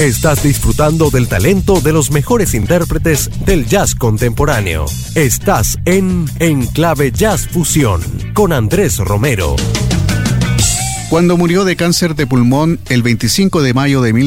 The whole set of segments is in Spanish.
Estás disfrutando del talento de los mejores intérpretes del jazz contemporáneo. Estás en Enclave Jazz Fusión con Andrés Romero. Cuando murió de cáncer de pulmón el 25 de mayo de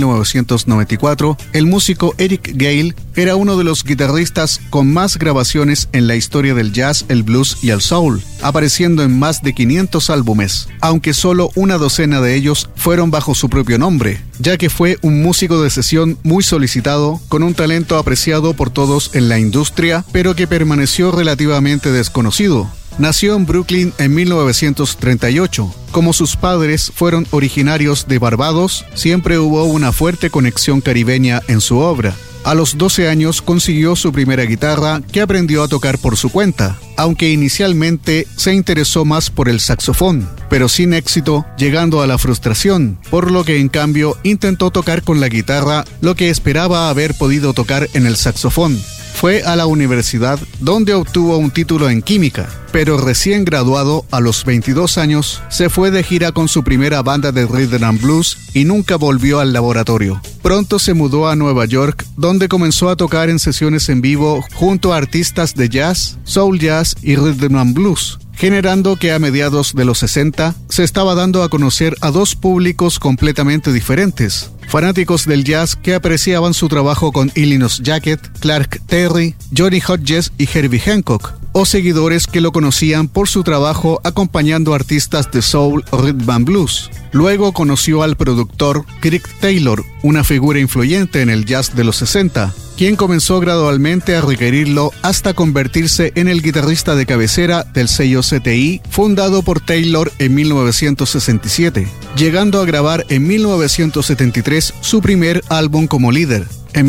1994, el músico Eric Gale era uno de los guitarristas con más grabaciones en la historia del jazz, el blues y el soul, apareciendo en más de 500 álbumes, aunque solo una docena de ellos fueron bajo su propio nombre, ya que fue un músico de sesión muy solicitado, con un talento apreciado por todos en la industria, pero que permaneció relativamente desconocido. Nació en Brooklyn en 1938. Como sus padres fueron originarios de Barbados, siempre hubo una fuerte conexión caribeña en su obra. A los 12 años consiguió su primera guitarra, que aprendió a tocar por su cuenta, aunque inicialmente se interesó más por el saxofón, pero sin éxito, llegando a la frustración, por lo que en cambio intentó tocar con la guitarra lo que esperaba haber podido tocar en el saxofón. Fue a la universidad, donde obtuvo un título en química, pero recién graduado a los 22 años, se fue de gira con su primera banda de rhythm and blues y nunca volvió al laboratorio. Pronto se mudó a Nueva York, donde comenzó a tocar en sesiones en vivo junto a artistas de jazz, soul jazz y rhythm and blues, generando que a mediados de los 60 se estaba dando a conocer a dos públicos completamente diferentes: fanáticos del jazz que apreciaban su trabajo con Illinois Jacquet, Clark Terry, Johnny Hodges y Herbie Hancock, o seguidores que lo conocían por su trabajo acompañando artistas de soul o rhythm and blues. Luego conoció al productor Creek Taylor, una figura influyente en el jazz de los 60, quien comenzó gradualmente a requerirlo hasta convertirse en el guitarrista de cabecera del sello CTI, fundado por Taylor en 1967, llegando a grabar en 1973 su primer álbum como líder. En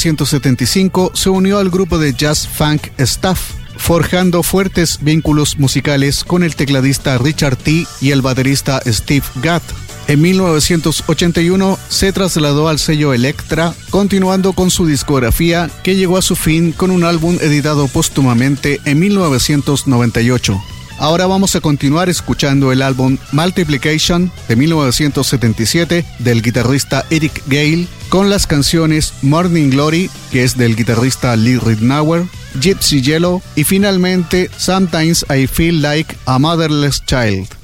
1975 se unió al grupo de jazz funk Staff, forjando fuertes vínculos musicales con el tecladista Richard T. y el baterista Steve Gadd. En 1981 se trasladó al sello Elektra, continuando con su discografía, que llegó a su fin con un álbum editado póstumamente en 1998. Ahora vamos a continuar escuchando el álbum Multiplication de 1977 del guitarrista Eric Gale, con las canciones Morning Glory, que es del guitarrista Lee Ritenour, Gypsy Yellow y finalmente Sometimes I Feel Like a Motherless Child.